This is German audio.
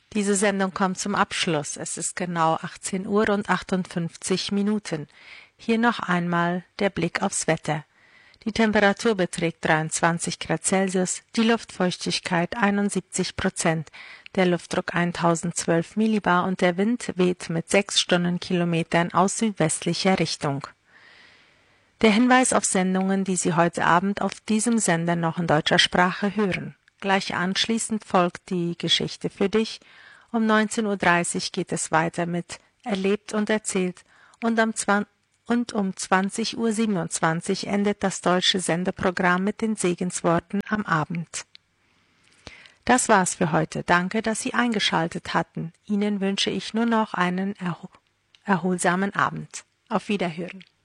Diese Sendung kommt zum Abschluss. Es ist genau 18 Uhr und 58 Minuten. Hier noch einmal der Blick aufs Wetter. Die Temperatur beträgt 23 Grad Celsius, die Luftfeuchtigkeit 71%, der Luftdruck 1012 Millibar und der Wind weht mit 6 Stundenkilometern aus südwestlicher Richtung. Der Hinweis auf Sendungen, die Sie heute Abend auf diesem Sender noch in deutscher Sprache hören. Gleich anschließend folgt die Geschichte für dich. Um 19:30 Uhr geht es weiter mit Erlebt und erzählt und um 20:27 Uhr endet das deutsche Sendeprogramm mit den Segensworten am Abend. Das war's für heute. Danke, dass Sie eingeschaltet hatten. Ihnen wünsche ich nur noch einen erholsamen Abend. Auf Wiederhören.